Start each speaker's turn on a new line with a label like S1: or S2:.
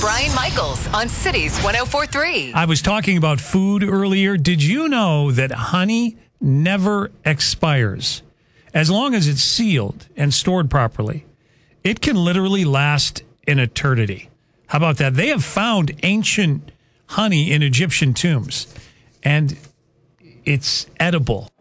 S1: Brian Michaels on Cities 104.3.
S2: I was talking about food earlier. Did you know that honey never expires? As long as it's sealed and stored properly, it can literally last an eternity. How about that? They have found ancient honey in Egyptian tombs, and it's edible.